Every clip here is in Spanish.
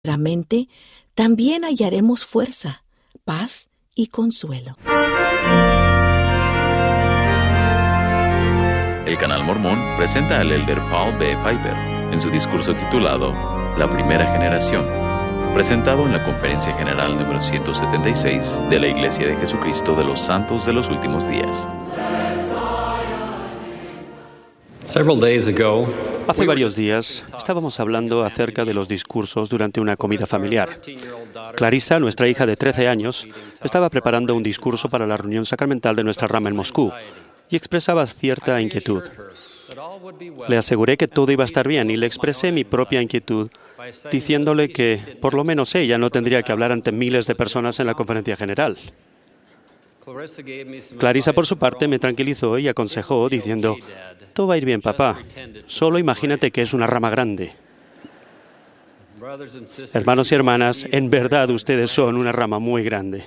Mente, también hallaremos fuerza, paz y consuelo. El Canal Mormón presenta al elder Paul B. Piper en su discurso titulado La Primera Generación, presentado en la Conferencia General número 176 de la Iglesia de Jesucristo de los Santos de los Últimos Días. Hace varios días estábamos hablando acerca de los discursos durante una comida familiar. Clarissa, nuestra hija de 13 años, estaba preparando un discurso para la reunión sacramental de nuestra rama en Moscú y expresaba cierta inquietud. Le aseguré que todo iba a estar bien y le expresé mi propia inquietud, diciéndole que por lo menos ella no tendría que hablar ante miles de personas en la conferencia general. Clarissa, por su parte, me tranquilizó y aconsejó diciendo: «Todo va a ir bien, papá. Solo imagínate que es una rama grande». Hermanos y hermanas, en verdad ustedes son una rama muy grande.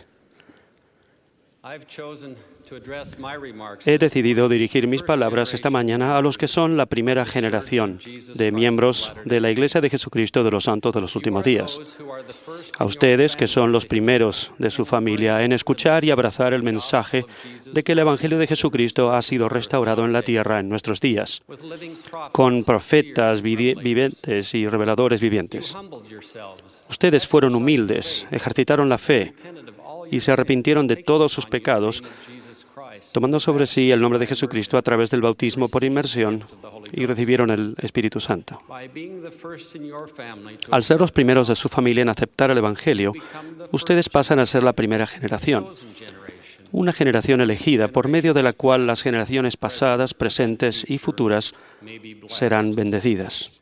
He decidido dirigir mis palabras esta mañana a los que son la primera generación de miembros de la Iglesia de Jesucristo de los Santos de los Últimos Días. A ustedes, que son los primeros de su familia en escuchar y abrazar el mensaje de que el Evangelio de Jesucristo ha sido restaurado en la tierra en nuestros días, con profetas vivientes y reveladores vivientes. Ustedes fueron humildes, ejercitaron la fe y se arrepintieron de todos sus pecados, tomando sobre sí el nombre de Jesucristo a través del bautismo por inmersión, y recibieron el Espíritu Santo. Al ser los primeros de su familia en aceptar el Evangelio, ustedes pasan a ser la primera generación, una generación elegida por medio de la cual las generaciones pasadas, presentes y futuras serán bendecidas.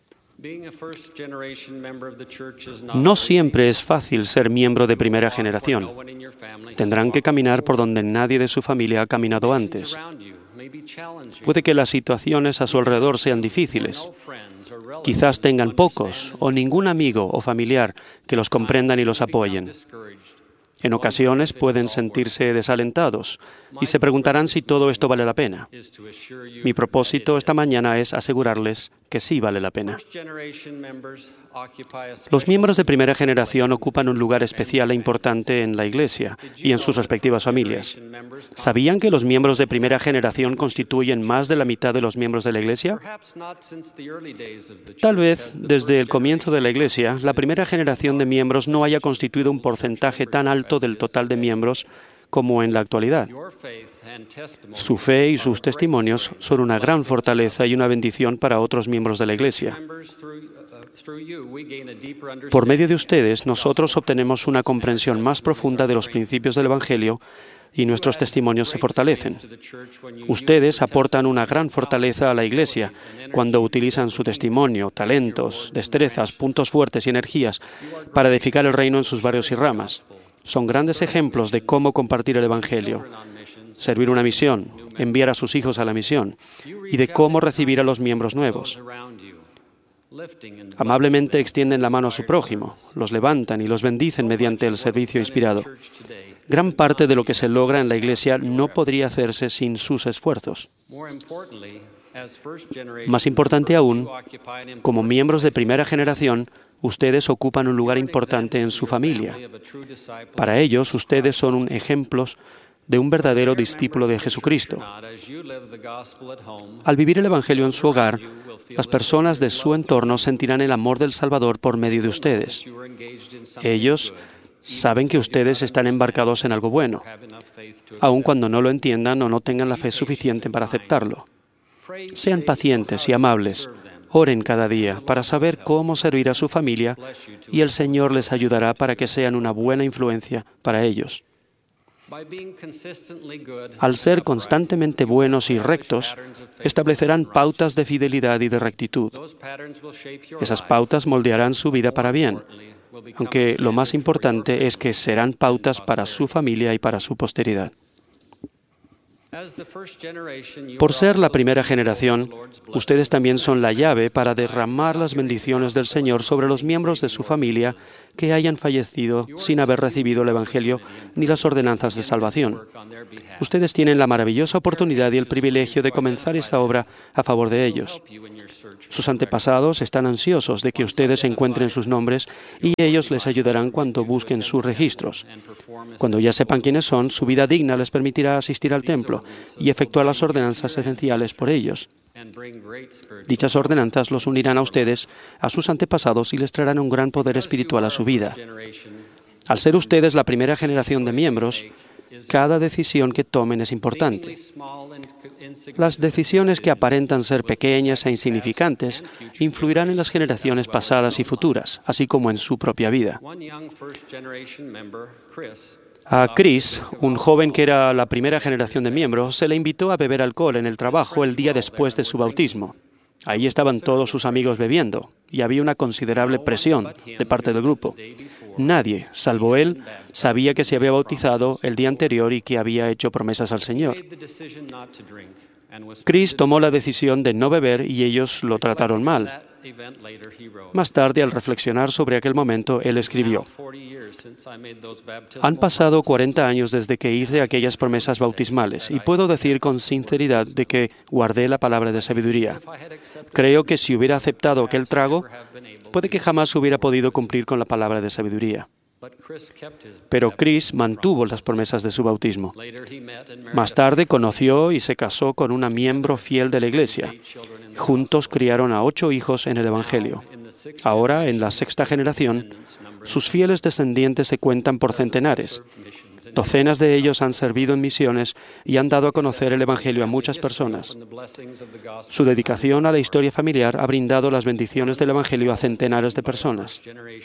No siempre es fácil ser miembro de primera generación. Tendrán que caminar por donde nadie de su familia ha caminado antes. Puede que las situaciones a su alrededor sean difíciles. Quizás tengan pocos o ningún amigo o familiar que los comprendan y los apoyen. En ocasiones pueden sentirse desalentados y se preguntarán si todo esto vale la pena. Mi propósito esta mañana es asegurarles que sí vale la pena. Los miembros de primera generación ocupan un lugar especial e importante en la Iglesia y en sus respectivas familias. ¿Sabían que los miembros de primera generación constituyen más de la mitad de los miembros de la Iglesia? Tal vez, desde el comienzo de la Iglesia, la primera generación de miembros no haya constituido un porcentaje tan alto del total de miembros como en la actualidad. Su fe y sus testimonios son una gran fortaleza y una bendición para otros miembros de la Iglesia. Por medio de ustedes, nosotros obtenemos una comprensión más profunda de los principios del Evangelio y nuestros testimonios se fortalecen. Ustedes aportan una gran fortaleza a la Iglesia cuando utilizan su testimonio, talentos, destrezas, puntos fuertes y energías para edificar el reino en sus barrios y ramas. Son grandes ejemplos de cómo compartir el Evangelio, servir una misión, enviar a sus hijos a la misión y de cómo recibir a los miembros nuevos. Amablemente extienden la mano a su prójimo, los levantan y los bendicen mediante el servicio inspirado. Gran parte de lo que se logra en la Iglesia no podría hacerse sin sus esfuerzos. Más importante aún, como miembros de primera generación, ustedes ocupan un lugar importante en su familia. Para ellos, ustedes son ejemplos de un verdadero discípulo de Jesucristo. Al vivir el Evangelio en su hogar, las personas de su entorno sentirán el amor del Salvador por medio de ustedes. Ellos saben que ustedes están embarcados en algo bueno, aun cuando no lo entiendan o no tengan la fe suficiente para aceptarlo. Sean pacientes y amables. Oren cada día para saber cómo servir a su familia y el Señor les ayudará para que sean una buena influencia para ellos. Al ser constantemente buenos y rectos, establecerán pautas de fidelidad y de rectitud. Esas pautas moldearán su vida para bien, aunque lo más importante es que serán pautas para su familia y para su posteridad. Por ser la primera generación, ustedes también son la llave para derramar las bendiciones del Señor sobre los miembros de su familia que hayan fallecido sin haber recibido el Evangelio ni las ordenanzas de salvación. Ustedes tienen la maravillosa oportunidad y el privilegio de comenzar esa obra a favor de ellos. Sus antepasados están ansiosos de que ustedes encuentren sus nombres y ellos les ayudarán cuando busquen sus registros. Cuando ya sepan quiénes son, su vida digna les permitirá asistir al templo y efectuar las ordenanzas esenciales por ellos. Dichas ordenanzas los unirán a ustedes, a sus antepasados, y les traerán un gran poder espiritual a su vida. Al ser ustedes la primera generación de miembros, cada decisión que tomen es importante. Las decisiones que aparentan ser pequeñas e insignificantes influirán en las generaciones pasadas y futuras, así como en su propia vida. A Chris, un joven que era la primera generación de miembros, se le invitó a beber alcohol en el trabajo el día después de su bautismo. Ahí estaban todos sus amigos bebiendo y había una considerable presión de parte del grupo. Nadie, salvo él, sabía que se había bautizado el día anterior y que había hecho promesas al Señor. Chris tomó la decisión de no beber y ellos lo trataron mal. Más tarde, al reflexionar sobre aquel momento, él escribió: han pasado 40 años desde que hice aquellas promesas bautismales y puedo decir con sinceridad de que guardé la palabra de sabiduría. Creo que si hubiera aceptado aquel trago, puede que jamás hubiera podido cumplir con la palabra de sabiduría. Pero Chris mantuvo las promesas de su bautismo. Más tarde conoció y se casó con una miembro fiel de la Iglesia. Juntos criaron a 8 hijos en el Evangelio. Ahora, en la 6ª generación, sus fieles descendientes se cuentan por centenares. Docenas de ellos han servido en misiones y han dado a conocer el Evangelio a muchas personas. Su dedicación a la historia familiar ha brindado las bendiciones del Evangelio a centenares de personas.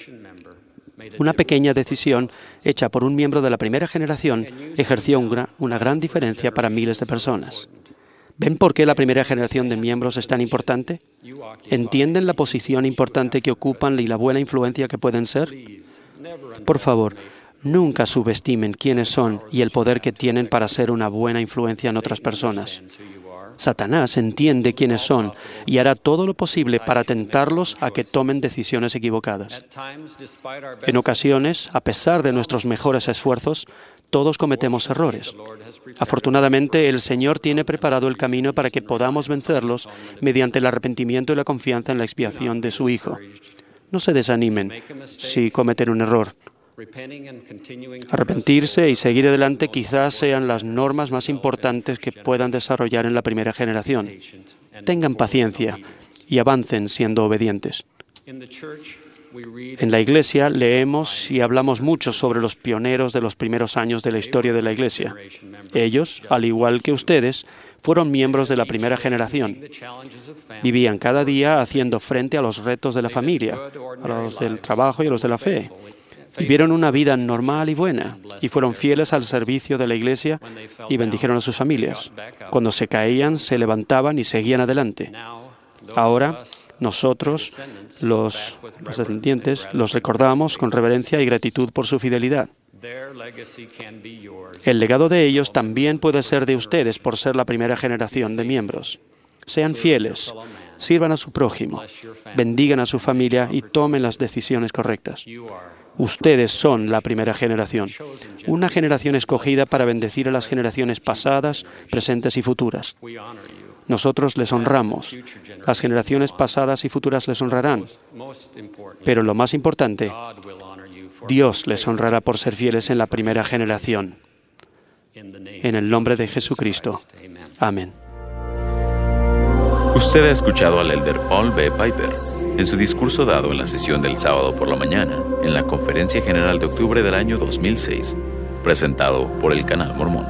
Una pequeña decisión hecha por un miembro de la primera generación ejerció una gran diferencia para miles de personas. ¿Ven por qué la primera generación de miembros es tan importante? ¿Entienden la posición importante que ocupan y la buena influencia que pueden ser? Por favor, nunca subestimen quiénes son y el poder que tienen para ser una buena influencia en otras personas. Satanás entiende quiénes son y hará todo lo posible para tentarlos a que tomen decisiones equivocadas. En ocasiones, a pesar de nuestros mejores esfuerzos, todos cometemos errores. Afortunadamente, el Señor tiene preparado el camino para que podamos vencerlos mediante el arrepentimiento y la confianza en la expiación de su Hijo. No se desanimen si cometen un error. Arrepentirse y seguir adelante quizás sean las normas más importantes que puedan desarrollar en la primera generación. Tengan paciencia y avancen siendo obedientes. En la Iglesia leemos y hablamos mucho sobre los pioneros de los primeros años de la historia de la Iglesia. Ellos, al igual que ustedes, fueron miembros de la primera generación. Vivían cada día haciendo frente a los retos de la familia, a los del trabajo y a los de la fe. Vivieron una vida normal y buena y fueron fieles al servicio de la Iglesia y bendijeron a sus familias. Cuando se caían, se levantaban y seguían adelante. Ahora, nosotros, los descendientes, los recordamos con reverencia y gratitud por su fidelidad. El legado de ellos también puede ser de ustedes por ser la primera generación de miembros. Sean fieles, sirvan a su prójimo, bendigan a su familia y tomen las decisiones correctas. Ustedes son la primera generación, una generación escogida para bendecir a las generaciones pasadas, presentes y futuras. Nosotros les honramos. Las generaciones pasadas y futuras les honrarán. Pero lo más importante, Dios les honrará por ser fieles en la primera generación. En el nombre de Jesucristo. Amén. Usted ha escuchado al elder Paul B. Piper en su discurso dado en la sesión del sábado por la mañana en la Conferencia General de octubre del año 2006, presentado por el Canal Mormón.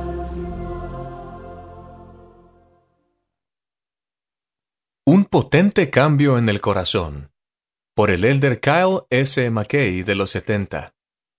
Un potente cambio en el corazón, por el elder Kyle S. McKay de los 70.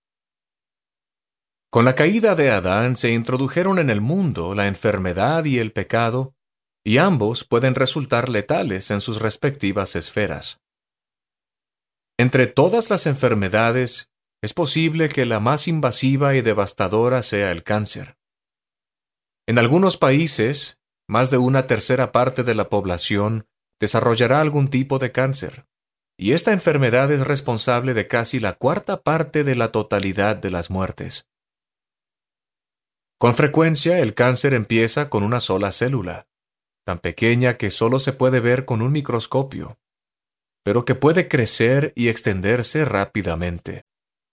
Con la caída de Adán se introdujeron en el mundo la enfermedad y el pecado, y ambos pueden resultar letales en sus respectivas esferas. Entre todas las enfermedades, es posible que la más invasiva y devastadora sea el cáncer. En algunos países, más de 1/3 parte de la población desarrollará algún tipo de cáncer, y esta enfermedad es responsable de casi la 1/4 parte de la totalidad de las muertes. Con frecuencia, el cáncer empieza con una sola célula. tan pequeña que solo se puede ver con un microscopio, pero que puede crecer y extenderse rápidamente.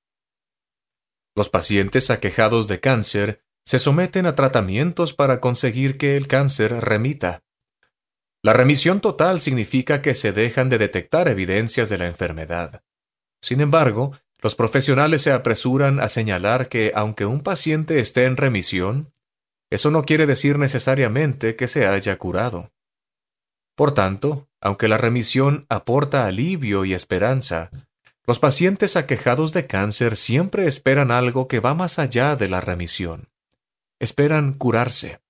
Los pacientes aquejados de cáncer se someten a tratamientos para conseguir que el cáncer remita. La remisión total significa que se dejan de detectar evidencias de la enfermedad. Sin embargo, los profesionales se apresuran a señalar que aunque un paciente esté en remisión, eso no quiere decir necesariamente que se haya curado. Por tanto, aunque la remisión aporta alivio y esperanza, los pacientes aquejados de cáncer siempre esperan algo que va más allá de la remisión. Esperan curarse.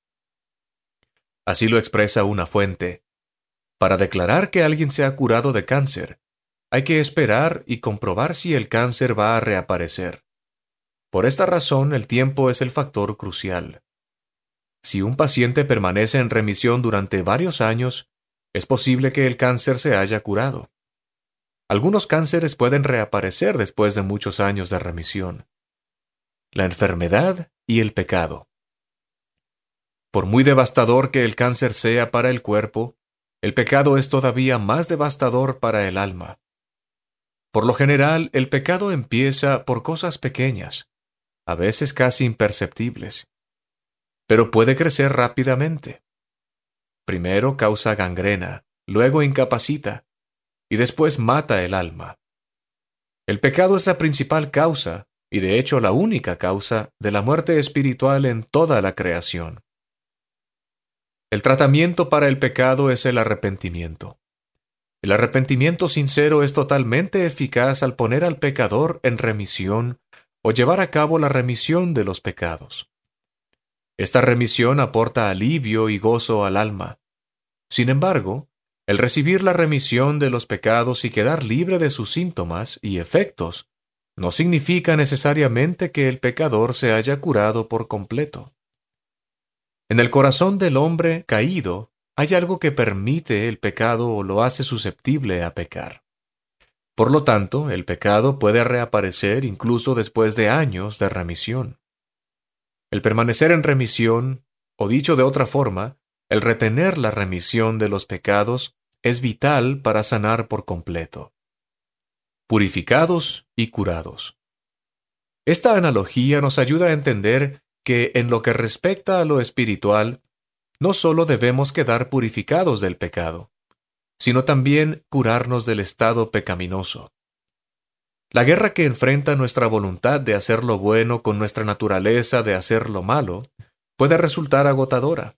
Así lo expresa una fuente. Para declarar que alguien se ha curado de cáncer, hay que esperar y comprobar si el cáncer va a reaparecer. Por esta razón, el tiempo es el factor crucial. Si un paciente permanece en remisión durante varios años, es posible que el cáncer se haya curado. Algunos cánceres pueden reaparecer después de muchos años de remisión. La enfermedad y el pecado. Por muy devastador que el cáncer sea para el cuerpo, el pecado es todavía más devastador para el alma. Por lo general, el pecado empieza por cosas pequeñas, a veces casi imperceptibles, pero puede crecer rápidamente. Primero causa gangrena, luego incapacita, y después mata el alma. El pecado es la principal causa, y de hecho la única causa, de la muerte espiritual en toda la creación. El tratamiento para el pecado es el arrepentimiento. El arrepentimiento sincero es totalmente eficaz al poner al pecador en remisión o llevar a cabo la remisión de los pecados. Esta remisión aporta alivio y gozo al alma. Sin embargo, el recibir la remisión de los pecados y quedar libre de sus síntomas y efectos no significa necesariamente que el pecador se haya curado por completo. En el corazón del hombre caído hay algo que permite el pecado o lo hace susceptible a pecar. Por lo tanto, el pecado puede reaparecer incluso después de años de remisión. El permanecer en remisión, o dicho de otra forma, el retener la remisión de los pecados, es vital para sanar por completo. Purificados y curados. Esta analogía nos ayuda a entender que en lo que respecta a lo espiritual, no solo debemos quedar purificados del pecado, sino también curarnos del estado pecaminoso. La guerra que enfrenta nuestra voluntad de hacer lo bueno con nuestra naturaleza de hacer lo malo puede resultar agotadora.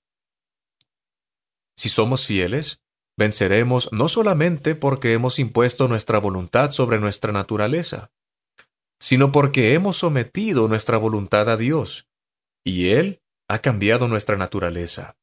Si somos fieles, venceremos no solamente porque hemos impuesto nuestra voluntad sobre nuestra naturaleza, sino porque hemos sometido nuestra voluntad a Dios, y Él ha cambiado nuestra naturaleza.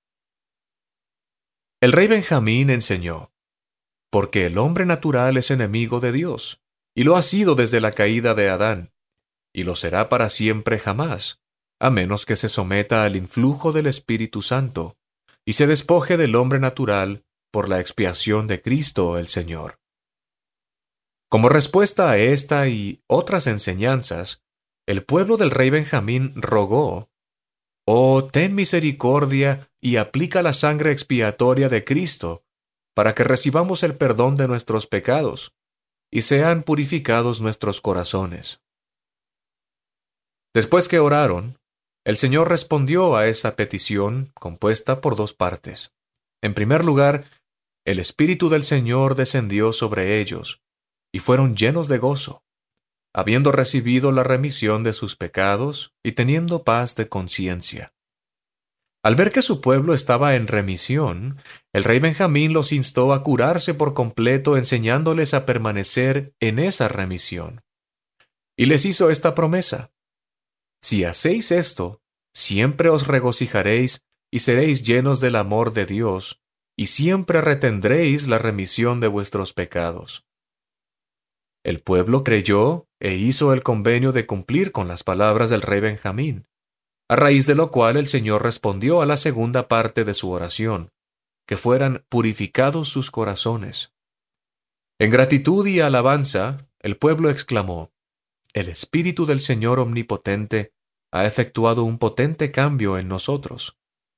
El rey Benjamín enseñó, porque el hombre natural es enemigo de Dios, y lo ha sido desde la caída de Adán, y lo será para siempre jamás, a menos que se someta al influjo del Espíritu Santo, y se despoje del hombre natural por la expiación de Cristo el Señor. Como respuesta a esta y otras enseñanzas, el pueblo del rey Benjamín rogó, «Oh, ten misericordia y aplica la sangre expiatoria de Cristo, para que recibamos el perdón de nuestros pecados, y sean purificados nuestros corazones». Después que oraron, el Señor respondió a esa petición compuesta por dos partes. En primer lugar, el Espíritu del Señor descendió sobre ellos, y fueron llenos de gozo, habiendo recibido la remisión de sus pecados y teniendo paz de conciencia. Al ver que su pueblo estaba en remisión, el rey Benjamín los instó a curarse por completo, enseñándoles a permanecer en esa remisión. Y les hizo esta promesa: «Si hacéis esto, siempre os regocijaréis y seréis llenos del amor de Dios, y siempre retendréis la remisión de vuestros pecados». El pueblo creyó e hizo el convenio de cumplir con las palabras del rey Benjamín, a raíz de lo cual el Señor respondió a la segunda parte de su oración, que fueran purificados sus corazones. En gratitud y alabanza, el pueblo exclamó: «El Espíritu del Señor Omnipotente ha efectuado un potente cambio en nosotros.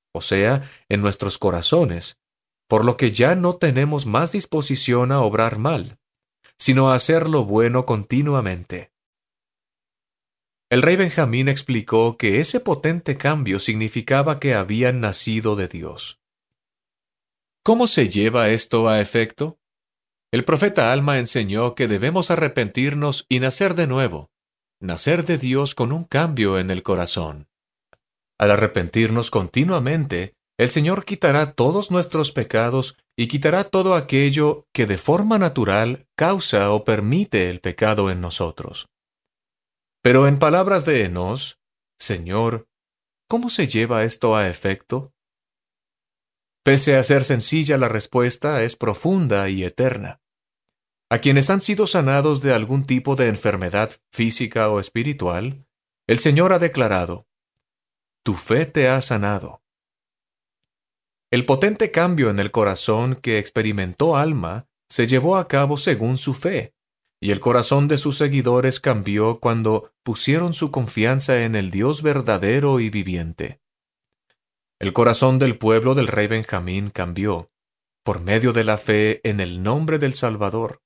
o sea, en nuestros corazones, por lo que ya no tenemos más disposición a obrar mal, sino a hacer lo bueno continuamente. El rey Benjamín explicó que ese potente cambio significaba que habían nacido de Dios. ¿Cómo se lleva esto a efecto? El profeta Alma enseñó que debemos arrepentirnos y nacer de nuevo, nacer de Dios con un cambio en el corazón. Al arrepentirnos continuamente, el Señor quitará todos nuestros pecados y quitará todo aquello que de forma natural causa o permite el pecado en nosotros. Pero en palabras de Enós, Señor, ¿cómo se lleva esto a efecto? Pese a ser sencilla, la respuesta es profunda y eterna. A quienes han sido sanados de algún tipo de enfermedad física o espiritual, el Señor ha declarado, tu fe te ha sanado. El potente cambio en el corazón que experimentó Alma se llevó a cabo según su fe, y el corazón de sus seguidores cambió cuando pusieron su confianza en el Dios verdadero y viviente. El corazón del pueblo del rey Benjamín cambió, por medio de la fe en el nombre del Salvador.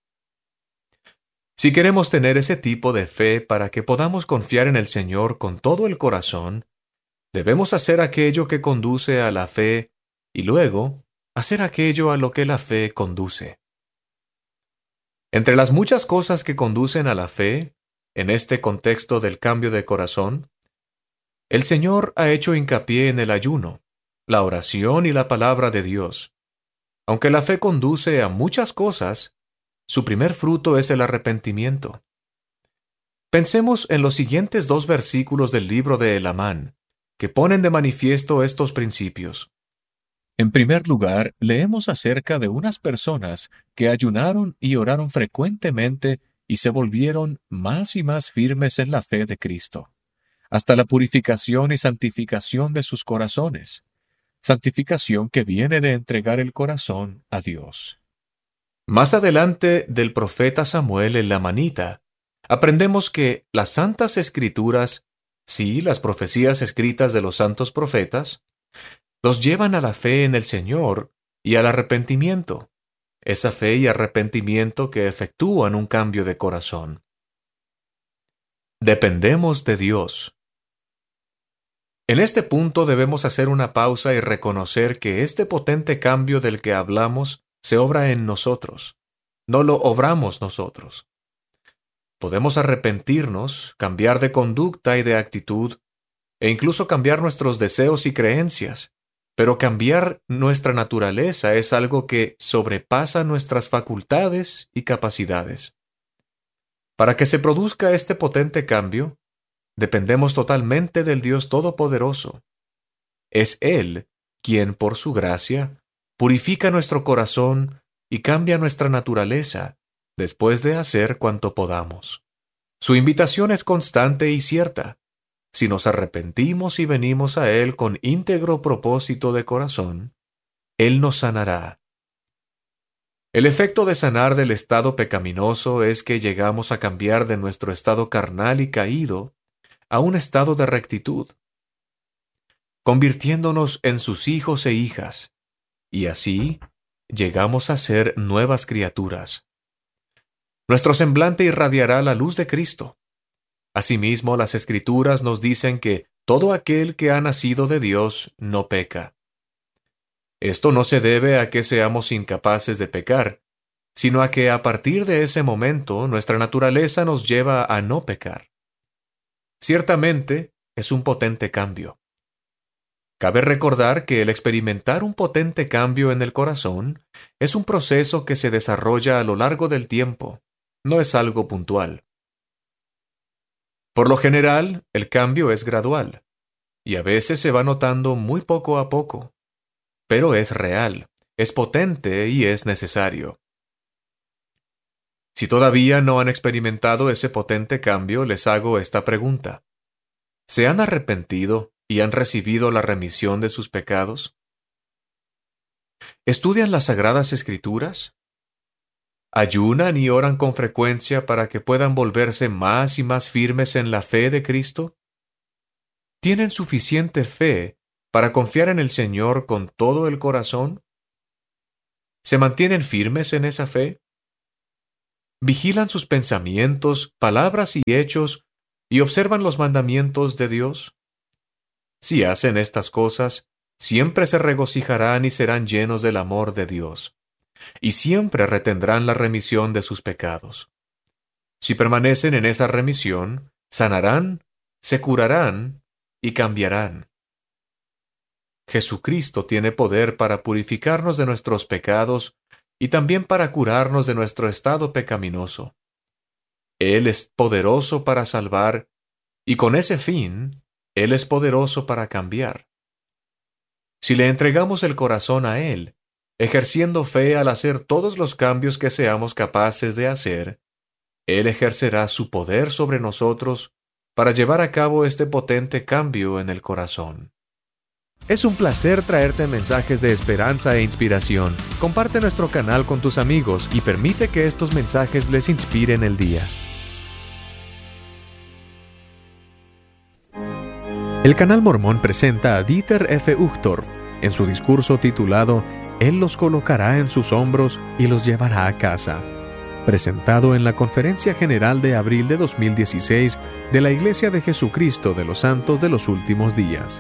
Si queremos tener ese tipo de fe para que podamos confiar en el Señor con todo el corazón, debemos hacer aquello que conduce a la fe y luego hacer aquello a lo que la fe conduce. Entre las muchas cosas que conducen a la fe, en este contexto del cambio de corazón, el Señor ha hecho hincapié en el ayuno, la oración y la palabra de Dios. Aunque la fe conduce a muchas cosas, su primer fruto es el arrepentimiento. Pensemos en los siguientes 2 versículos del libro de Elamán, que ponen de manifiesto estos principios. En primer lugar, leemos acerca de unas personas que ayunaron y oraron frecuentemente y se volvieron más y más firmes en la fe de Cristo, hasta la purificación y santificación de sus corazones, santificación que viene de entregar el corazón a Dios. Más adelante del profeta Samuel el Lamanita, aprendemos que las Santas Escrituras, sí, las profecías escritas de los santos profetas, los llevan a la fe en el Señor y al arrepentimiento, esa fe y arrepentimiento que efectúan un cambio de corazón. Dependemos de Dios. En este punto debemos hacer una pausa y reconocer que este potente cambio del que hablamos se obra en nosotros, no lo obramos nosotros. Podemos arrepentirnos, cambiar de conducta y de actitud, e incluso cambiar nuestros deseos y creencias, pero cambiar nuestra naturaleza es algo que sobrepasa nuestras facultades y capacidades. Para que se produzca este potente cambio, dependemos totalmente del Dios Todopoderoso. Es Él quien, por su gracia, purifica nuestro corazón y cambia nuestra naturaleza, después de hacer cuanto podamos. Su invitación es constante y cierta. Si nos arrepentimos y venimos a Él con íntegro propósito de corazón, Él nos sanará. El efecto de sanar del estado pecaminoso es que llegamos a cambiar de nuestro estado carnal y caído a un estado de rectitud, convirtiéndonos en sus hijos e hijas, y así llegamos a ser nuevas criaturas. Nuestro semblante irradiará la luz de Cristo. Asimismo, las Escrituras nos dicen que todo aquel que ha nacido de Dios no peca. Esto no se debe a que seamos incapaces de pecar, sino a que a partir de ese momento nuestra naturaleza nos lleva a no pecar. Ciertamente, es un potente cambio. Cabe recordar que el experimentar un potente cambio en el corazón es un proceso que se desarrolla a lo largo del tiempo, no es algo puntual. Por lo general, el cambio es gradual, y a veces se va notando muy poco a poco, pero es real, es potente y es necesario. Si todavía no han experimentado ese potente cambio, les hago esta pregunta. ¿Se han arrepentido y han recibido la remisión de sus pecados? ¿Estudian las Sagradas Escrituras? ¿Ayunan y oran con frecuencia para que puedan volverse más y más firmes en la fe de Cristo? ¿Tienen suficiente fe para confiar en el Señor con todo el corazón? ¿Se mantienen firmes en esa fe? ¿Vigilan sus pensamientos, palabras y hechos y observan los mandamientos de Dios? Si hacen estas cosas, siempre se regocijarán y serán llenos del amor de Dios, y siempre retendrán la remisión de sus pecados. Si permanecen en esa remisión, sanarán, se curarán y cambiarán. Jesucristo tiene poder para purificarnos de nuestros pecados y también para curarnos de nuestro estado pecaminoso. Él es poderoso para salvar, y con ese fin, Él es poderoso para cambiar. Si le entregamos el corazón a Él, ejerciendo fe al hacer todos los cambios que seamos capaces de hacer, Él ejercerá su poder sobre nosotros para llevar a cabo este potente cambio en el corazón. Es un placer traerte mensajes de esperanza e inspiración. Comparte nuestro canal con tus amigos y permite que estos mensajes les inspiren el día. El Canal Mormón presenta a Dieter F. Uchtdorf en su discurso titulado Él los colocará en sus hombros y los llevará a casa, presentado en la Conferencia General de abril de 2016 de la Iglesia de Jesucristo de los Santos de los Últimos Días.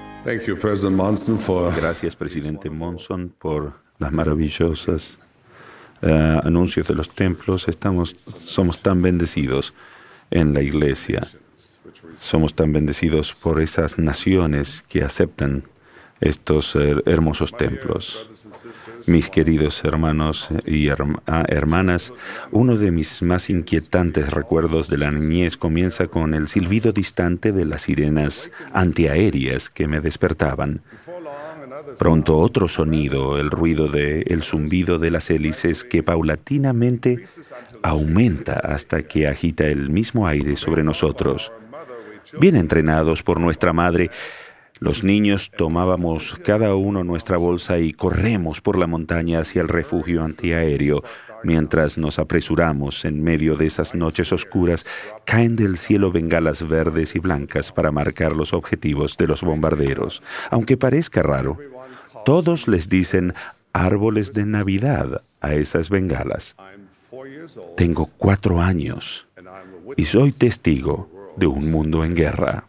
Gracias, Presidente Monson, por las maravillosas anuncios de los templos. Somos tan bendecidos en la Iglesia. Somos tan bendecidos por esas naciones que aceptan estos hermosos templos. Mis queridos hermanos y hermanas, uno de mis más inquietantes recuerdos de la niñez comienza con el silbido distante de las sirenas antiaéreas que me despertaban. Pronto otro sonido, el ruido el zumbido de las hélices que paulatinamente aumenta hasta que agita el mismo aire sobre nosotros. Bien entrenados por nuestra madre, los niños tomábamos cada uno nuestra bolsa y corremos por la montaña hacia el refugio antiaéreo. Mientras nos apresuramos en medio de esas noches oscuras, caen del cielo bengalas verdes y blancas para marcar los objetivos de los bombarderos. Aunque parezca raro, todos les dicen árboles de Navidad a esas bengalas. Tengo 4 años y soy testigo de un mundo en guerra.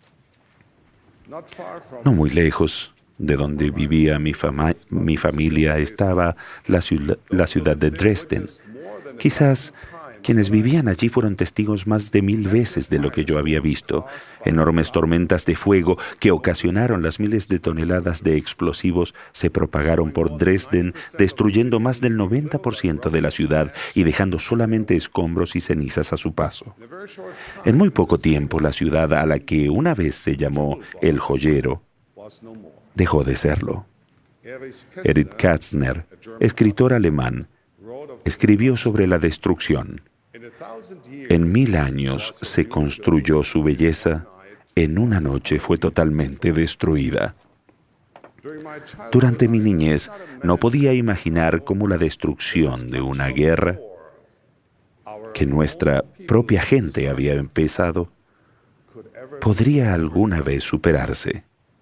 No muy lejos de donde vivía mi familia estaba la ciudad de Dresden. Quizás quienes vivían allí fueron testigos más de 1000 veces de lo que yo había visto. Enormes tormentas de fuego que ocasionaron las miles de toneladas de explosivos se propagaron por Dresden, destruyendo más del 90% de la ciudad y dejando solamente escombros y cenizas a su paso. En muy poco tiempo, la ciudad a la que una vez se llamó El Joyero dejó de serlo. Erich Kästner, escritor alemán, escribió sobre la destrucción. En 1000 años se construyó su belleza, en una noche fue totalmente destruida. Durante mi niñez no podía imaginar cómo la destrucción de una guerra que nuestra propia gente había empezado podría alguna vez superarse.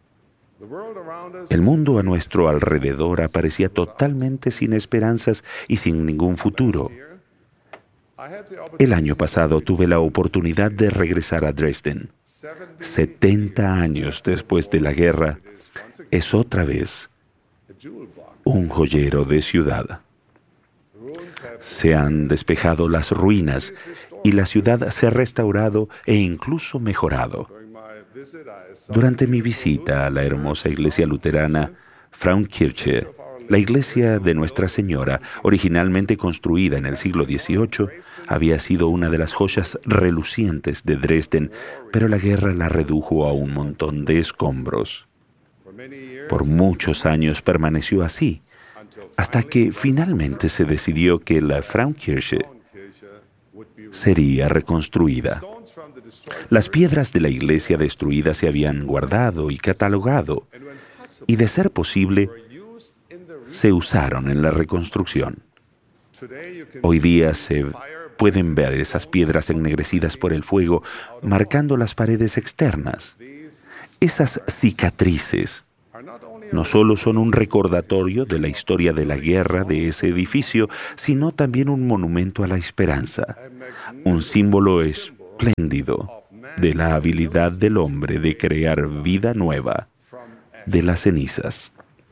El mundo a nuestro alrededor aparecía totalmente sin esperanzas y sin ningún futuro. El año pasado tuve la oportunidad de regresar a Dresden. 70 años después de la guerra, es otra vez un joyero de ciudad. Se han despejado las ruinas y la ciudad se ha restaurado e incluso mejorado. Durante mi visita a la hermosa iglesia luterana Frauenkirche, la iglesia de Nuestra Señora, originalmente construida en el siglo XVIII, había sido una de las joyas relucientes de Dresden, pero la guerra la redujo a un montón de escombros. Por muchos años permaneció así, hasta que finalmente se decidió que la Frauenkirche sería reconstruida. Las piedras de la iglesia destruida se habían guardado y catalogado, y de ser posible, se usaron en la reconstrucción. Hoy día se pueden ver esas piedras ennegrecidas por el fuego, marcando las paredes externas. Esas cicatrices no solo son un recordatorio de la historia de la guerra de ese edificio, sino también un monumento a la esperanza, un símbolo espléndido de la habilidad del hombre de crear vida nueva de las cenizas.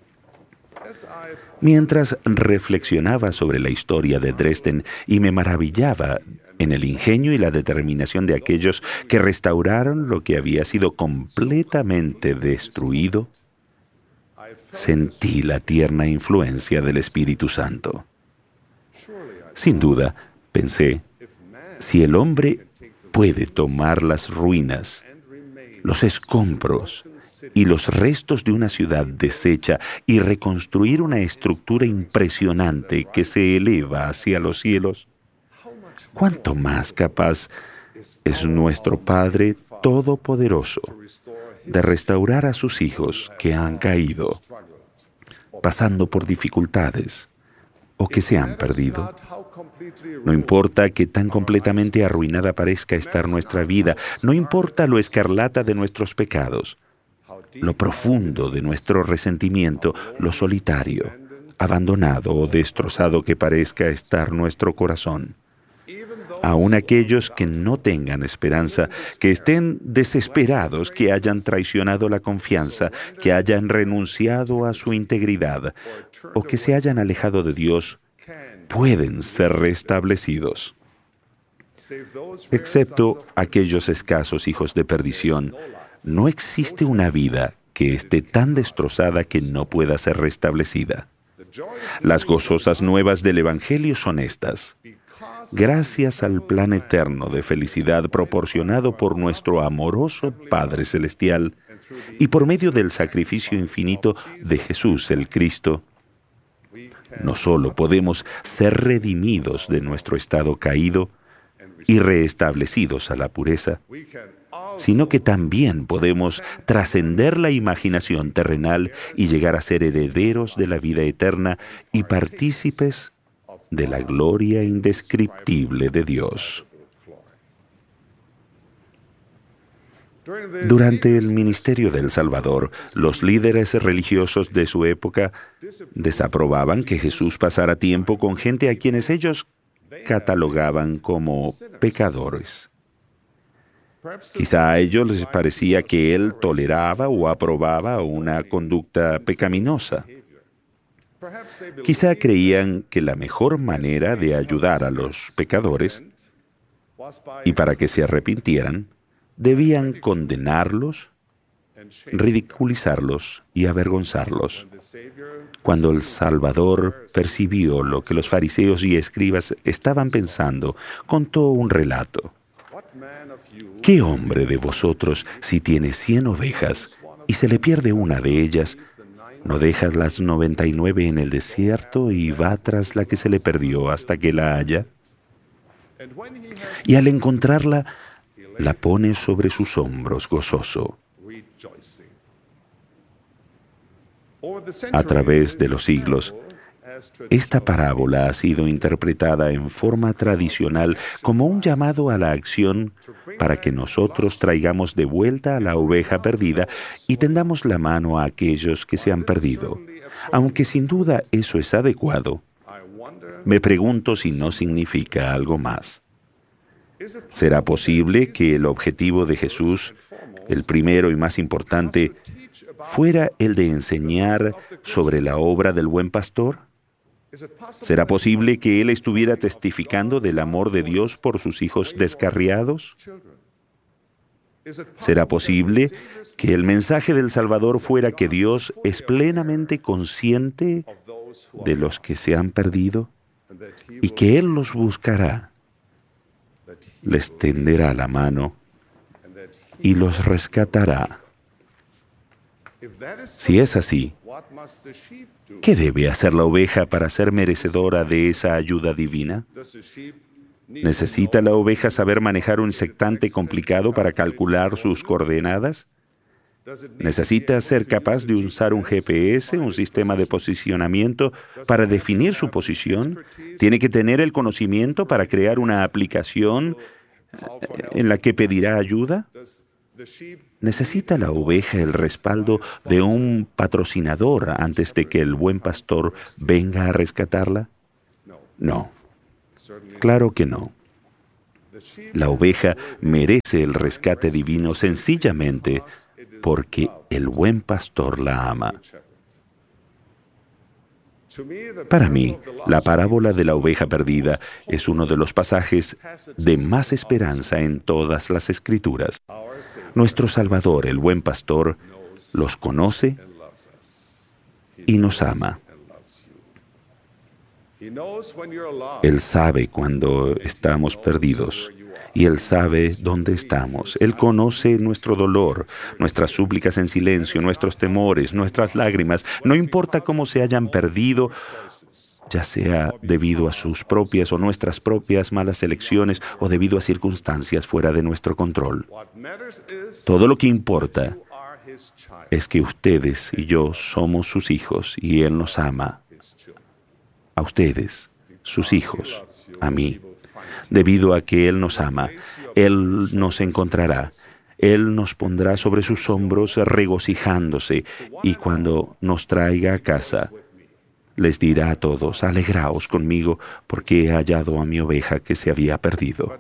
Mientras reflexionaba sobre la historia de Dresden y me maravillaba en el ingenio y la determinación de aquellos que restauraron lo que había sido completamente destruido, sentí la tierna influencia del Espíritu Santo. Sin duda, pensé, si el hombre puede tomar las ruinas, los escombros y los restos de una ciudad deshecha y reconstruir una estructura impresionante que se eleva hacia los cielos, ¿cuánto más capaz es nuestro Padre Todopoderoso de restaurar a sus hijos que han caído, pasando por dificultades o que se han perdido? No importa que tan completamente arruinada parezca estar nuestra vida, no importa lo escarlata de nuestros pecados, lo profundo de nuestro resentimiento, lo solitario, abandonado o destrozado que parezca estar nuestro corazón. Aun aquellos que no tengan esperanza, que estén desesperados, que hayan traicionado la confianza, que hayan renunciado a su integridad o que se hayan alejado de Dios, pueden ser restablecidos. Excepto aquellos escasos hijos de perdición, no existe una vida que esté tan destrozada que no pueda ser restablecida. Las gozosas nuevas del Evangelio son estas. Gracias al plan eterno de felicidad proporcionado por nuestro amoroso Padre Celestial y por medio del sacrificio infinito de Jesús el Cristo, no solo podemos ser redimidos de nuestro estado caído y reestablecidos a la pureza, sino que también podemos trascender la imaginación terrenal y llegar a ser herederos de la vida eterna y partícipes de la gloria indescriptible de Dios. Durante el ministerio del Salvador, los líderes religiosos de su época desaprobaban que Jesús pasara tiempo con gente a quienes ellos catalogaban como pecadores. Quizá a ellos les parecía que Él toleraba o aprobaba una conducta pecaminosa. Quizá creían que la mejor manera de ayudar a los pecadores, y para que se arrepintieran, debían condenarlos, ridiculizarlos y avergonzarlos. Cuando el Salvador percibió lo que los fariseos y escribas estaban pensando, contó un relato. ¿Qué hombre de vosotros, si tiene 100 ovejas y se le pierde una de ellas, no deja las 99 en el desierto y va tras la que se le perdió hasta que la haya? Y al encontrarla, la pone sobre sus hombros gozoso. A través de los siglos, esta parábola ha sido interpretada en forma tradicional como un llamado a la acción para que nosotros traigamos de vuelta a la oveja perdida y tendamos la mano a aquellos que se han perdido. Aunque sin duda eso es adecuado, me pregunto si no significa algo más. ¿Será posible que el objetivo de Jesús, el primero y más importante, fuera el de enseñar sobre la obra del buen pastor? ¿Será posible que Él estuviera testificando del amor de Dios por sus hijos descarriados? ¿Será posible que el mensaje del Salvador fuera que Dios es plenamente consciente de los que se han perdido y que Él los buscará, les tenderá la mano y los rescatará? Si es así, ¿qué debe hacer la oveja para ser merecedora de esa ayuda divina? ¿Necesita la oveja saber manejar un sectante complicado para calcular sus coordenadas? ¿Necesita ser capaz de usar un GPS, un sistema de posicionamiento, para definir su posición? ¿Tiene que tener el conocimiento para crear una aplicación en la que pedirá ayuda? ¿Necesita la oveja el respaldo de un patrocinador antes de que el buen pastor venga a rescatarla? No, claro que no. La oveja merece el rescate divino sencillamente porque el buen pastor la ama. Para mí, la parábola de la oveja perdida es uno de los pasajes de más esperanza en todas las Escrituras. Nuestro Salvador, el buen pastor, los conoce y nos ama. Él sabe cuando estamos perdidos y Él sabe dónde estamos. Él conoce nuestro dolor, nuestras súplicas en silencio, nuestros temores, nuestras lágrimas. No importa cómo se hayan perdido, ya sea debido a sus propias o nuestras propias malas elecciones o debido a circunstancias fuera de nuestro control. Todo lo que importa es que ustedes y yo somos sus hijos y Él nos ama. A ustedes, sus hijos, a mí. Debido a que Él nos ama, Él nos encontrará. Él nos pondrá sobre sus hombros regocijándose y cuando nos traiga a casa, les dirá a todos, alegraos conmigo porque he hallado a mi oveja que se había perdido.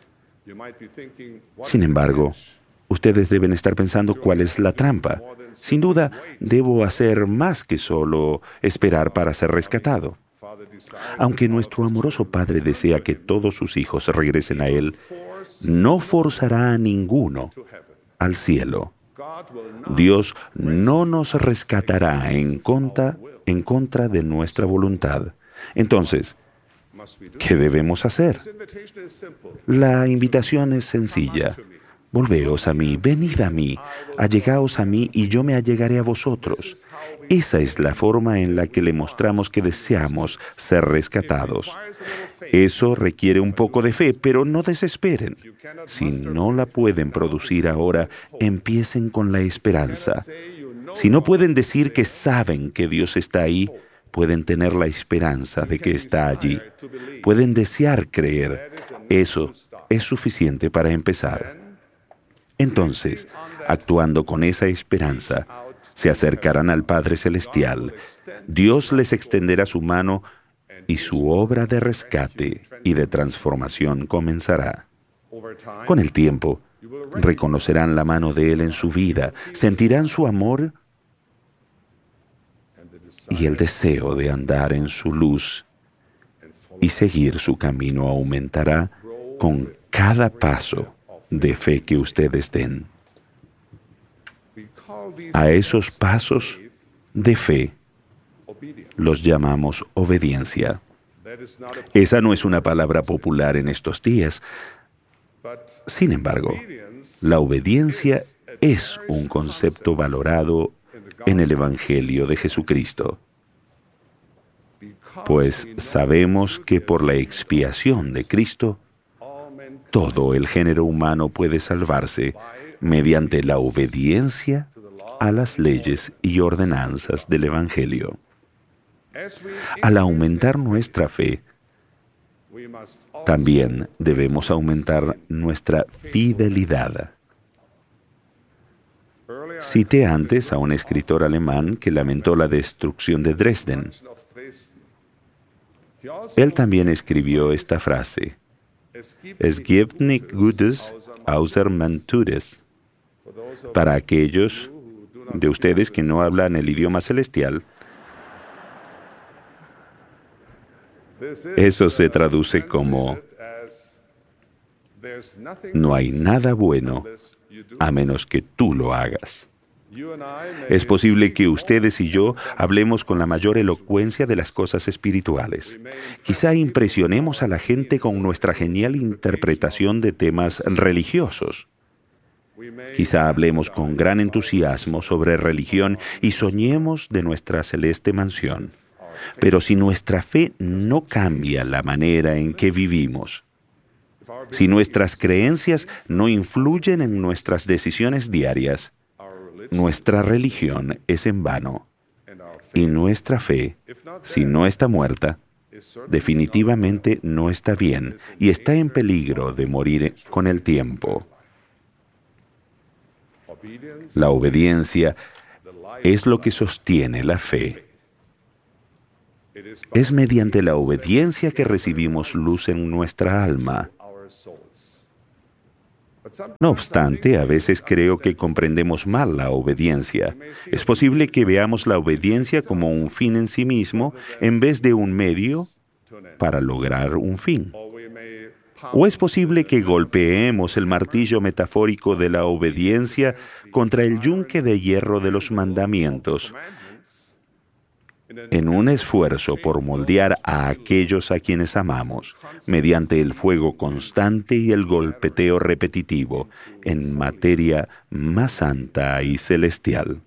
Sin embargo, ustedes deben estar pensando cuál es la trampa. Sin duda, debo hacer más que solo esperar para ser rescatado. Aunque nuestro amoroso Padre desea que todos sus hijos regresen a Él, no forzará a ninguno al cielo. Dios no nos rescatará en contra de nuestra voluntad. Entonces, ¿qué debemos hacer? La invitación es sencilla. Volveos a mí, venid a mí, allegaos a mí y yo me allegaré a vosotros. Esa es la forma en la que le mostramos que deseamos ser rescatados. Eso requiere un poco de fe, pero no desesperen. Si no la pueden producir ahora, empiecen con la esperanza. Si no pueden decir que saben que Dios está ahí, pueden tener la esperanza de que está allí. Pueden desear creer. Eso es suficiente para empezar. Entonces, actuando con esa esperanza, se acercarán al Padre Celestial. Dios les extenderá su mano y su obra de rescate y de transformación comenzará. Con el tiempo, reconocerán la mano de Él en su vida, sentirán su amor y el deseo de andar en su luz y seguir su camino aumentará con cada paso de fe que ustedes den. A esos pasos de fe los llamamos obediencia. Esa no es una palabra popular en estos días. Sin embargo, la obediencia es un concepto valorado en el Evangelio de Jesucristo, pues sabemos que por la expiación de Cristo, todo el género humano puede salvarse mediante la obediencia a las leyes y ordenanzas del Evangelio. Al aumentar nuestra fe, también debemos aumentar nuestra fidelidad. Cité antes a un escritor alemán que lamentó la destrucción de Dresden. Él también escribió esta frase: Es gibt nicht Gutes, außer man tut es. Para aquellos de ustedes que no hablan el idioma celestial, eso se traduce como: no hay nada bueno a menos que tú lo hagas. Es posible que ustedes y yo hablemos con la mayor elocuencia de las cosas espirituales. Quizá impresionemos a la gente con nuestra genial interpretación de temas religiosos. Quizá hablemos con gran entusiasmo sobre religión y soñemos de nuestra celeste mansión. Pero si nuestra fe no cambia la manera en que vivimos, si nuestras creencias no influyen en nuestras decisiones diarias, nuestra religión es en vano. Y nuestra fe, si no está muerta, definitivamente no está bien y está en peligro de morir con el tiempo. La obediencia es lo que sostiene la fe. Es mediante la obediencia que recibimos luz en nuestra alma. No obstante, a veces creo que comprendemos mal la obediencia. Es posible que veamos la obediencia como un fin en sí mismo en vez de un medio para lograr un fin. ¿O es posible que golpeemos el martillo metafórico de la obediencia contra el yunque de hierro de los mandamientos, en un esfuerzo por moldear a aquellos a quienes amamos, mediante el fuego constante y el golpeteo repetitivo, en materia más santa y celestial?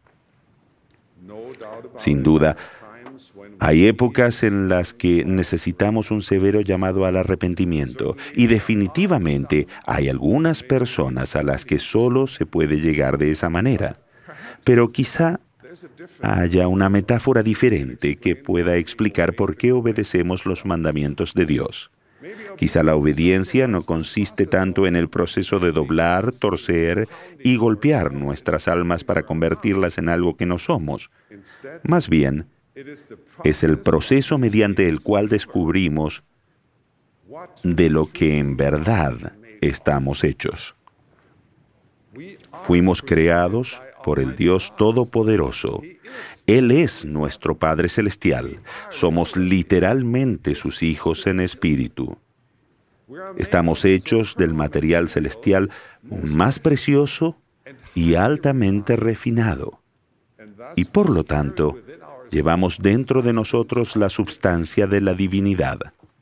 Sin duda, hay épocas en las que necesitamos un severo llamado al arrepentimiento, y definitivamente hay algunas personas a las que solo se puede llegar de esa manera. Pero quizá haya una metáfora diferente que pueda explicar por qué obedecemos los mandamientos de Dios. Quizá la obediencia no consiste tanto en el proceso de doblar, torcer y golpear nuestras almas para convertirlas en algo que no somos. Más bien, es el proceso mediante el cual descubrimos de lo que en verdad estamos hechos. Fuimos creados por el Dios Todopoderoso. Él es nuestro Padre Celestial. Somos literalmente sus hijos en espíritu. Estamos hechos del material celestial más precioso y altamente refinado. Y por lo tanto, llevamos dentro de nosotros la substancia de la divinidad.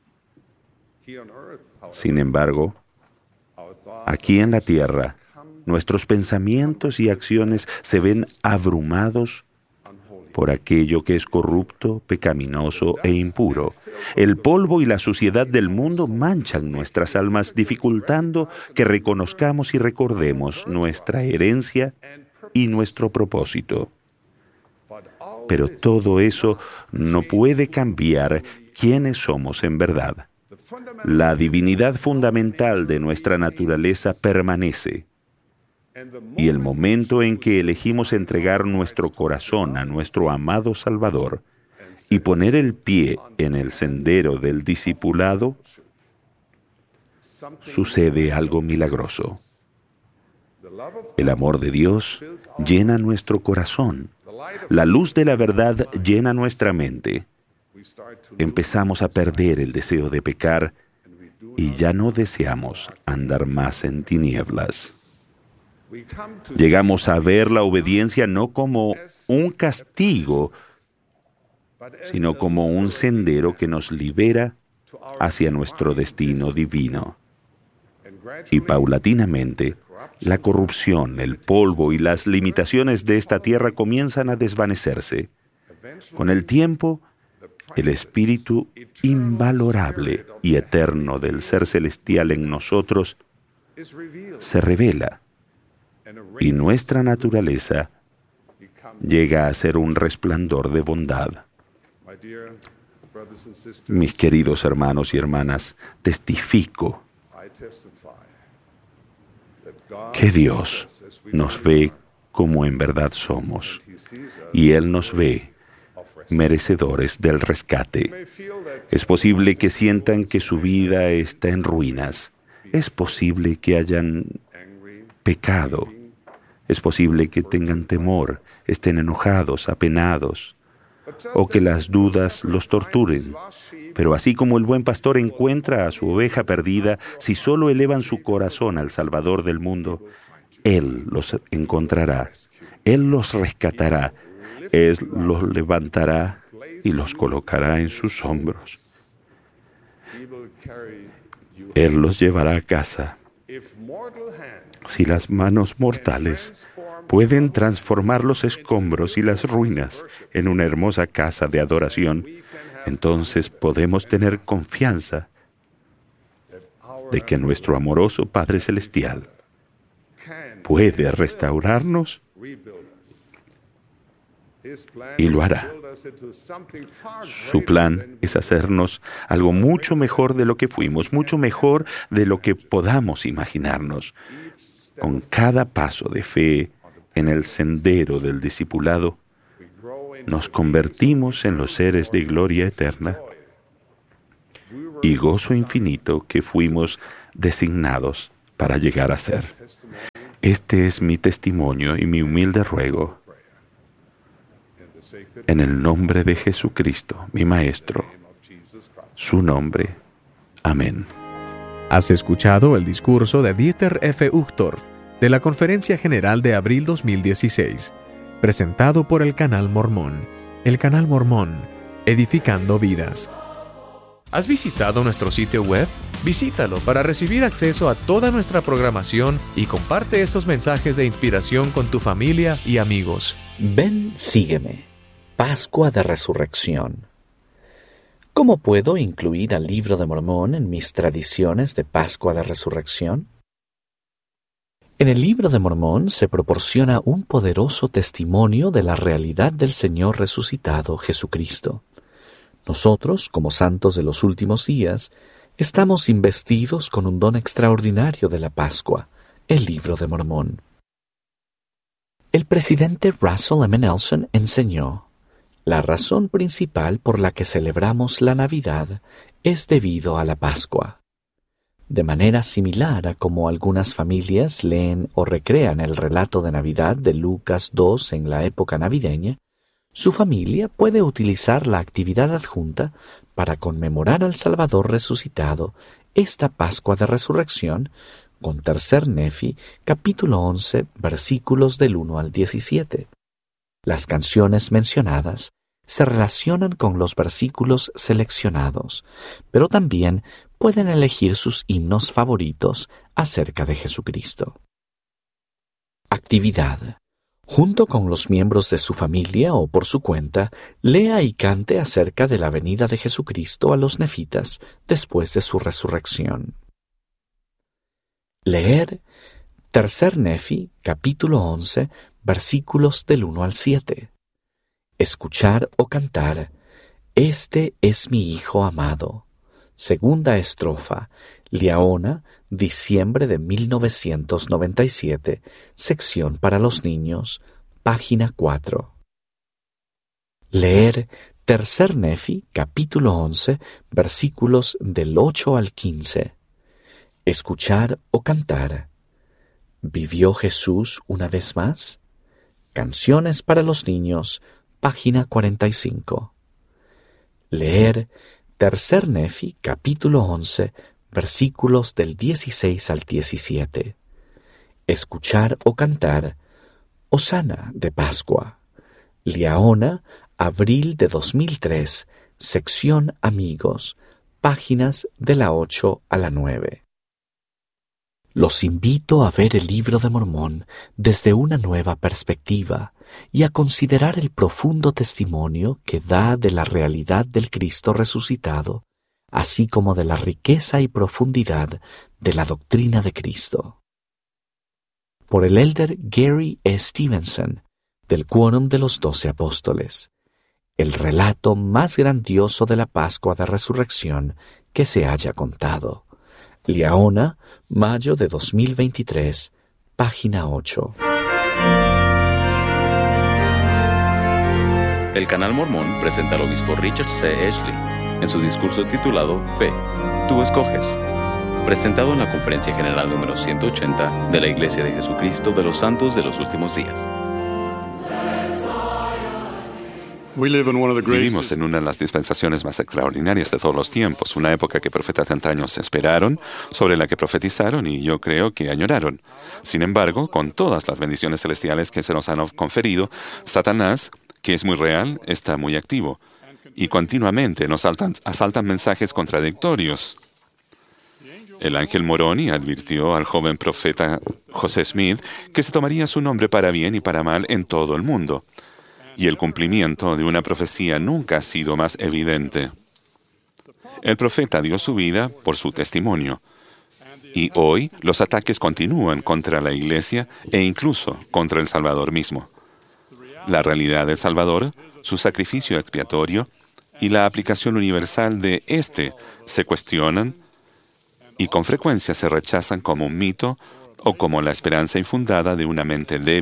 Sin embargo, aquí en la tierra, nuestros pensamientos y acciones se ven abrumados por aquello que es corrupto, pecaminoso e impuro. El polvo y la suciedad del mundo manchan nuestras almas, dificultando que reconozcamos y recordemos nuestra herencia y nuestro propósito. Pero todo eso no puede cambiar quiénes somos en verdad. La divinidad fundamental de nuestra naturaleza permanece. Y el momento en que elegimos entregar nuestro corazón a nuestro amado Salvador y poner el pie en el sendero del discipulado, sucede algo milagroso. El amor de Dios llena nuestro corazón. La luz de la verdad llena nuestra mente. Empezamos a perder el deseo de pecar y ya no deseamos andar más en tinieblas. Llegamos a ver la obediencia no como un castigo, sino como un sendero que nos libera hacia nuestro destino divino. Y paulatinamente, la corrupción, el polvo y las limitaciones de esta tierra comienzan a desvanecerse. Con el tiempo, el espíritu invalorable y eterno del Ser Celestial en nosotros se revela, y nuestra naturaleza llega a ser un resplandor de bondad. Mis queridos hermanos y hermanas, testifico que Dios nos ve como en verdad somos, y Él nos ve merecedores del rescate. Es posible que sientan que su vida está en ruinas. Es posible que hayan pecado. Es posible que tengan temor, estén enojados, apenados, o que las dudas los torturen. Pero así como el buen pastor encuentra a su oveja perdida, si solo elevan su corazón al Salvador del mundo, Él los encontrará, Él los rescatará, Él los levantará y los colocará en sus hombros. Él los llevará a casa. Si las manos mortales pueden transformar los escombros y las ruinas en una hermosa casa de adoración, entonces podemos tener confianza de que nuestro amoroso Padre Celestial puede restaurarnos y lo hará. Su plan es hacernos algo mucho mejor de lo que fuimos, mucho mejor de lo que podamos imaginarnos. Con cada paso de fe en el sendero del discipulado, nos convertimos en los seres de gloria eterna y gozo infinito que fuimos designados para llegar a ser. Este es mi testimonio y mi humilde ruego. En el nombre de Jesucristo, mi Maestro, su nombre. Amén. Has escuchado el discurso de Dieter F. Uchtdorf de la Conferencia General de abril 2016, presentado por el Canal Mormón. El Canal Mormón, edificando vidas. ¿Has visitado nuestro sitio web? Visítalo para recibir acceso a toda nuestra programación y comparte esos mensajes de inspiración con tu familia y amigos. Ven, sígueme. Pascua de Resurrección. ¿Cómo puedo incluir al Libro de Mormón en mis tradiciones de Pascua de Resurrección? En el Libro de Mormón se proporciona un poderoso testimonio de la realidad del Señor resucitado, Jesucristo. Nosotros, como santos de los últimos días, estamos investidos con un don extraordinario de la Pascua, el Libro de Mormón. El presidente Russell M. Nelson enseñó: la razón principal por la que celebramos la Navidad es debido a la Pascua. De manera similar a como algunas familias leen o recrean el relato de Navidad de Lucas 2 en la época navideña, su familia puede utilizar la actividad adjunta para conmemorar al Salvador resucitado esta Pascua de Resurrección con Tercer Nefi, capítulo 11, versículos del 1 al 17. Las canciones mencionadas se relacionan con los versículos seleccionados, pero también pueden elegir sus himnos favoritos acerca de Jesucristo. Actividad. Junto con los miembros de su familia o por su cuenta, lea y cante acerca de la venida de Jesucristo a los nefitas después de su resurrección. Leer Tercer Nefi, capítulo 11, versículos del 1 al 7. Escuchar o cantar, Este es mi Hijo amado. Segunda estrofa, Liaona, diciembre de 1997, sección para los niños, página 4. Leer Tercer Nefi, capítulo 11, versículos del 8 al 15. Escuchar o cantar, ¿Vivió Jesús una vez más? Canciones para los niños, página 45. Leer Tercer Nefi, capítulo 11, versículos del 16 al 17. Escuchar o cantar, Hosana de Pascua. Liaona, abril de 2003, sección Amigos, páginas de la 8 a la 9. Los invito a ver el Libro de Mormón desde una nueva perspectiva y a considerar el profundo testimonio que da de la realidad del Cristo resucitado, así como de la riqueza y profundidad de la doctrina de Cristo. Por el elder Gary E. Stevenson, del Quórum de los 12 Apóstoles, el relato más grandioso de la Pascua de Resurrección que se haya contado. Liaona, mayo de 2023, página 8. El Canal Mormón presenta al obispo Richard C. Ashley en su discurso titulado Fe, tú escoges, presentado en la Conferencia General número 180 de la Iglesia de Jesucristo de los Santos de los Últimos Días. Vivimos en una de las dispensaciones más extraordinarias de todos los tiempos, una época que profetas de antaño esperaron, sobre la que profetizaron y yo creo que añoraron. Sin embargo, con todas las bendiciones celestiales que se nos han conferido, Satanás, que es muy real, está muy activo y continuamente nos asaltan mensajes contradictorios. El ángel Moroni advirtió al joven profeta José Smith que se tomaría su nombre para bien y para mal en todo el mundo. Y el cumplimiento de una profecía nunca ha sido más evidente. El profeta dio su vida por su testimonio. Y hoy los ataques continúan contra la Iglesia e incluso contra el Salvador mismo. La realidad del Salvador, su sacrificio expiatorio y la aplicación universal de éste se cuestionan y con frecuencia se rechazan como un mito o como la esperanza infundada de una mente débil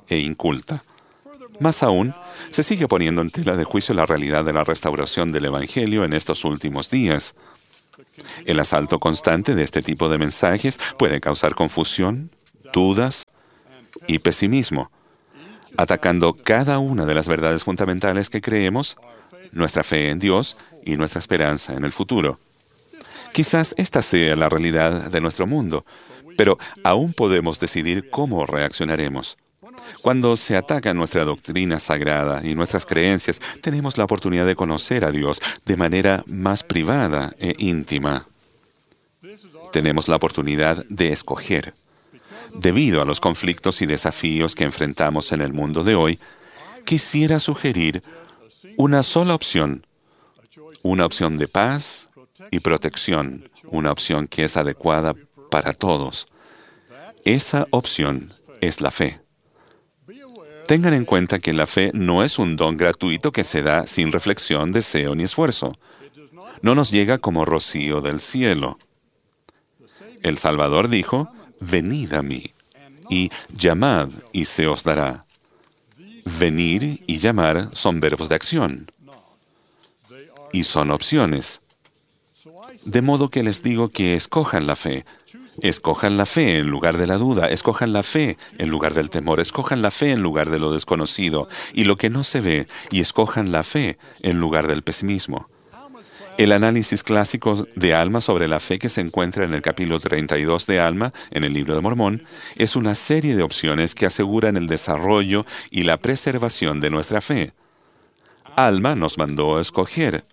e inculta. Más aún, se sigue poniendo en tela de juicio la realidad de la restauración del Evangelio en estos últimos días. El asalto constante de este tipo de mensajes puede causar confusión, dudas y pesimismo, atacando cada una de las verdades fundamentales que creemos, nuestra fe en Dios y nuestra esperanza en el futuro. Quizás esta sea la realidad de nuestro mundo, pero aún podemos decidir cómo reaccionaremos. Cuando se ataca nuestra doctrina sagrada y nuestras creencias, tenemos la oportunidad de conocer a Dios de manera más privada e íntima. Tenemos la oportunidad de escoger. Debido a los conflictos y desafíos que enfrentamos en el mundo de hoy, quisiera sugerir una sola opción, una opción de paz y protección, una opción que es adecuada para todos. Esa opción es la fe. Tengan en cuenta que la fe no es un don gratuito que se da sin reflexión, deseo ni esfuerzo. No nos llega como rocío del cielo. El Salvador dijo, «Venid a mí, y llamad, y se os dará». Venir y llamar son verbos de acción, y son opciones. De modo que les digo que escojan la fe. Escojan la fe en lugar de la duda, escojan la fe en lugar del temor, escojan la fe en lugar de lo desconocido y lo que no se ve, y escojan la fe en lugar del pesimismo. El análisis clásico de Alma sobre la fe que se encuentra en el capítulo 32 de Alma, en el Libro de Mormón, es una serie de opciones que aseguran el desarrollo y la preservación de nuestra fe. Alma nos mandó a escoger,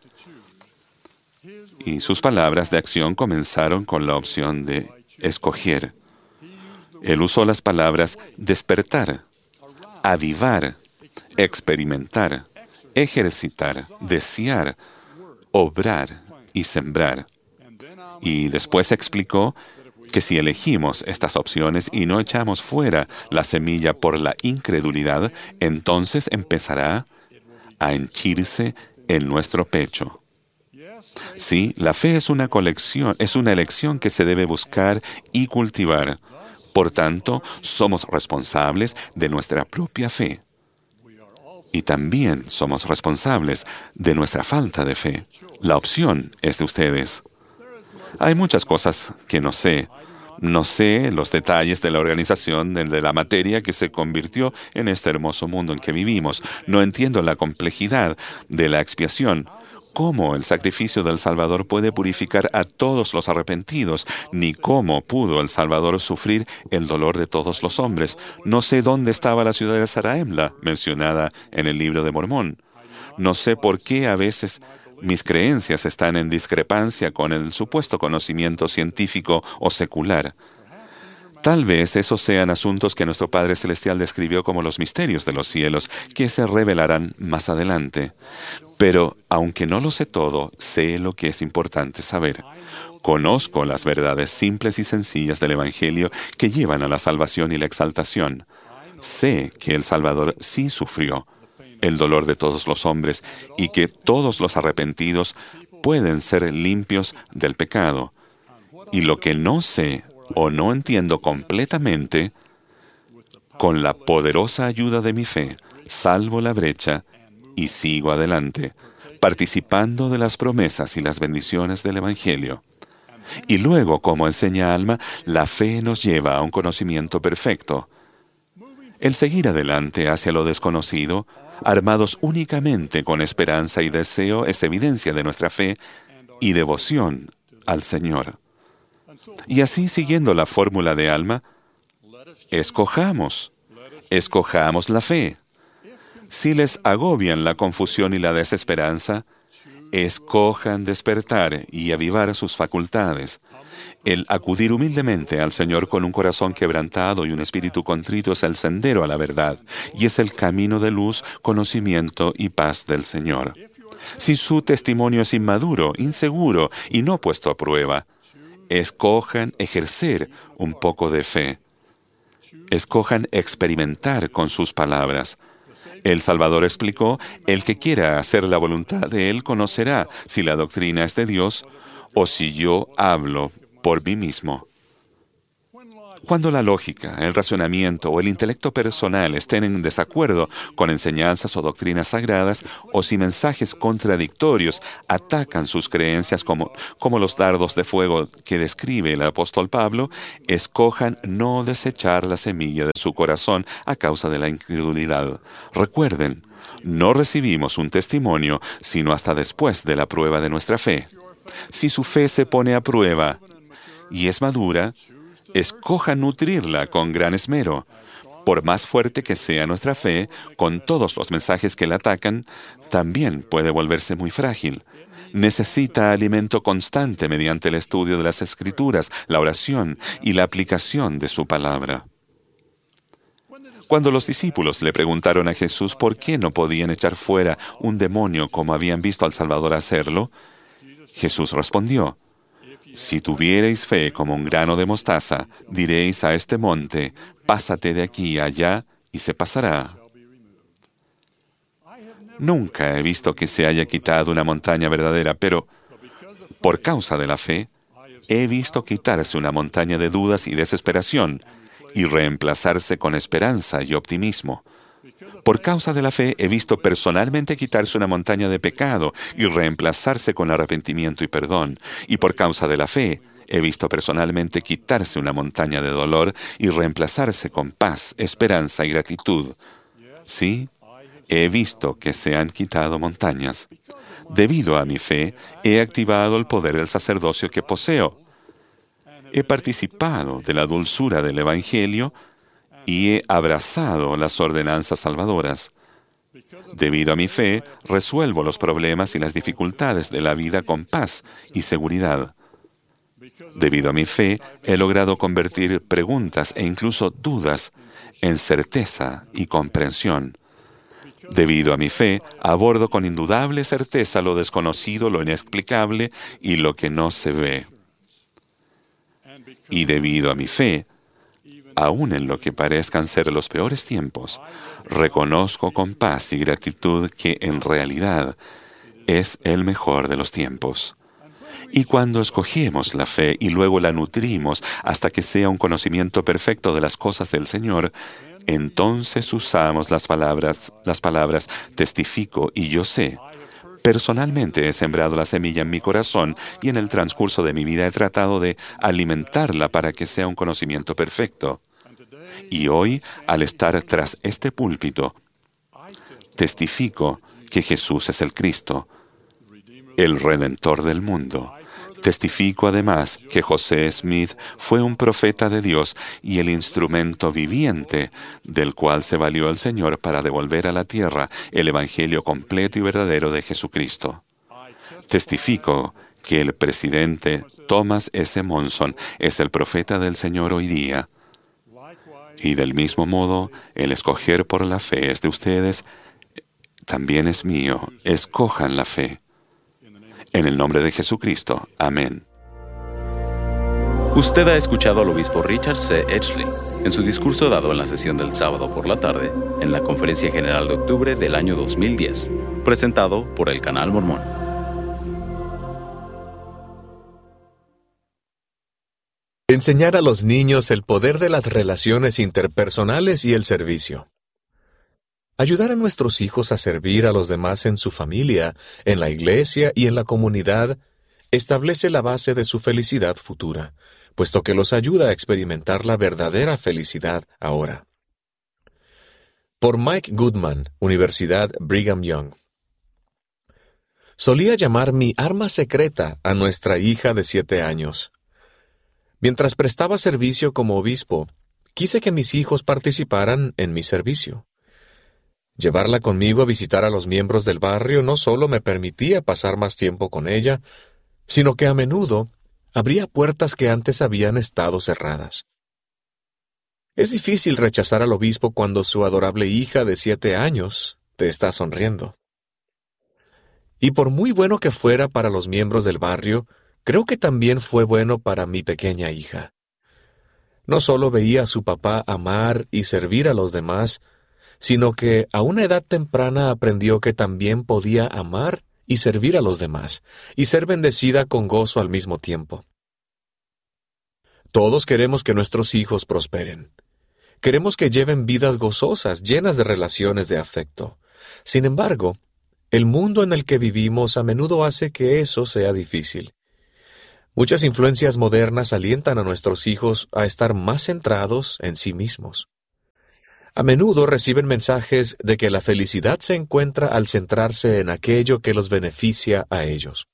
y sus palabras de acción comenzaron con la opción de escoger. Él usó las palabras despertar, avivar, experimentar, ejercitar, desear, obrar y sembrar. Y después explicó que si elegimos estas opciones y no echamos fuera la semilla por la incredulidad, entonces empezará a henchirse en nuestro pecho. Sí, la fe es una elección que se debe buscar y cultivar. Por tanto, somos responsables de nuestra propia fe. Y también somos responsables de nuestra falta de fe. La opción es de ustedes. Hay muchas cosas que no sé. No sé los detalles de la organización de la materia que se convirtió en este hermoso mundo en que vivimos. No entiendo la complejidad de la expiación. Cómo el sacrificio del Salvador puede purificar a todos los arrepentidos, ni cómo pudo el Salvador sufrir el dolor de todos los hombres. No sé dónde estaba la ciudad de Zarahemla, mencionada en el Libro de Mormón. No sé por qué a veces mis creencias están en discrepancia con el supuesto conocimiento científico o secular. Tal vez esos sean asuntos que nuestro Padre Celestial describió como los misterios de los cielos, que se revelarán más adelante. Pero, aunque no lo sé todo, sé lo que es importante saber. Conozco las verdades simples y sencillas del Evangelio que llevan a la salvación y la exaltación. Sé que el Salvador sí sufrió el dolor de todos los hombres y que todos los arrepentidos pueden ser limpios del pecado. Y lo que no sé o no entiendo completamente, con la poderosa ayuda de mi fe, salvo la brecha y sigo adelante, participando de las promesas y las bendiciones del Evangelio. Y luego, como enseña Alma, la fe nos lleva a un conocimiento perfecto. El seguir adelante hacia lo desconocido, armados únicamente con esperanza y deseo, es evidencia de nuestra fe y devoción al Señor. Y así, siguiendo la fórmula de Alma, escojamos la fe. Si les agobian la confusión y la desesperanza, escojan despertar y avivar sus facultades. El acudir humildemente al Señor con un corazón quebrantado y un espíritu contrito es el sendero a la verdad, y es el camino de luz, conocimiento y paz del Señor. Si su testimonio es inmaduro, inseguro y no puesto a prueba, escojan ejercer un poco de fe. Escojan experimentar con sus palabras. El Salvador explicó, el que quiera hacer la voluntad de Él conocerá si la doctrina es de Dios o si yo hablo por mí mismo. Cuando la lógica, el razonamiento o el intelecto personal estén en desacuerdo con enseñanzas o doctrinas sagradas, o si mensajes contradictorios atacan sus creencias como los dardos de fuego que describe el apóstol Pablo, escojan no desechar la semilla de su corazón a causa de la incredulidad. Recuerden, no recibimos un testimonio sino hasta después de la prueba de nuestra fe. Si su fe se pone a prueba y es madura, escoja nutrirla con gran esmero. Por más fuerte que sea nuestra fe, con todos los mensajes que la atacan, también puede volverse muy frágil. Necesita alimento constante mediante el estudio de las Escrituras, la oración y la aplicación de su palabra. Cuando los discípulos le preguntaron a Jesús por qué no podían echar fuera un demonio como habían visto al Salvador hacerlo, Jesús respondió: si tuvierais fe como un grano de mostaza, diréis a este monte, pásate de aquí a allá, y se pasará. Nunca he visto que se haya quitado una montaña verdadera, pero por causa de la fe, he visto quitarse una montaña de dudas y desesperación, y reemplazarse con esperanza y optimismo. Por causa de la fe, he visto personalmente quitarse una montaña de pecado y reemplazarse con arrepentimiento y perdón. Y por causa de la fe, he visto personalmente quitarse una montaña de dolor y reemplazarse con paz, esperanza y gratitud. Sí, he visto que se han quitado montañas. Debido a mi fe, he activado el poder del sacerdocio que poseo. He participado de la dulzura del Evangelio y he abrazado las ordenanzas salvadoras. Debido a mi fe, resuelvo los problemas y las dificultades de la vida con paz y seguridad. Debido a mi fe, he logrado convertir preguntas e incluso dudas en certeza y comprensión. Debido a mi fe, abordo con indudable certeza lo desconocido, lo inexplicable y lo que no se ve. Y debido a mi fe, aun en lo que parezcan ser los peores tiempos, reconozco con paz y gratitud que en realidad es el mejor de los tiempos. Y cuando escogemos la fe y luego la nutrimos hasta que sea un conocimiento perfecto de las cosas del Señor, entonces usamos las palabras testifico y yo sé. Personalmente he sembrado la semilla en mi corazón y en el transcurso de mi vida he tratado de alimentarla para que sea un conocimiento perfecto. Y hoy, al estar tras este púlpito, testifico que Jesús es el Cristo, el Redentor del mundo. Testifico además que José Smith fue un profeta de Dios y el instrumento viviente del cual se valió el Señor para devolver a la tierra el Evangelio completo y verdadero de Jesucristo. Testifico que el presidente Thomas S. Monson es el profeta del Señor hoy día. Y del mismo modo, el escoger por la fe es de ustedes, también es mío. Escojan la fe. En el nombre de Jesucristo. Amén. Usted ha escuchado al obispo Richard C. Edgley en su discurso dado en la sesión del sábado por la tarde en la Conferencia General de Octubre del año 2010, presentado por el Canal Mormón. Enseñar a los niños el poder de las relaciones interpersonales y el servicio. Ayudar a nuestros hijos a servir a los demás en su familia, en la iglesia y en la comunidad establece la base de su felicidad futura, puesto que los ayuda a experimentar la verdadera felicidad ahora. Por Mike Goodman, Universidad Brigham Young. Solía llamar mi arma secreta a nuestra hija de 7 años. Mientras prestaba servicio como obispo, quise que mis hijos participaran en mi servicio. Llevarla conmigo a visitar a los miembros del barrio no solo me permitía pasar más tiempo con ella, sino que a menudo abría puertas que antes habían estado cerradas. Es difícil rechazar al obispo cuando su adorable hija de 7 años te está sonriendo. Y por muy bueno que fuera para los miembros del barrio, creo que también fue bueno para mi pequeña hija. No solo veía a su papá amar y servir a los demás, sino que a una edad temprana aprendió que también podía amar y servir a los demás, y ser bendecida con gozo al mismo tiempo. Todos queremos que nuestros hijos prosperen. Queremos que lleven vidas gozosas, llenas de relaciones de afecto. Sin embargo, el mundo en el que vivimos a menudo hace que eso sea difícil. Muchas influencias modernas alientan a nuestros hijos a estar más centrados en sí mismos. A menudo reciben mensajes de que la felicidad se encuentra al centrarse en aquello que los beneficia a ellos.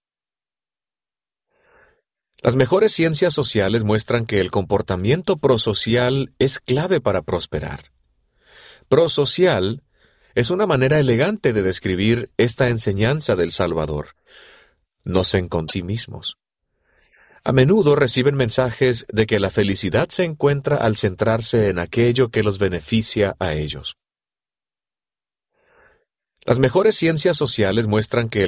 Las mejores ciencias sociales muestran que el comportamiento prosocial es clave para prosperar. Prosocial es una manera elegante de describir esta enseñanza del Salvador. No se con sí mismos. A menudo reciben mensajes de que la felicidad se encuentra al centrarse en aquello que los beneficia a ellos. Las mejores ciencias sociales muestran que el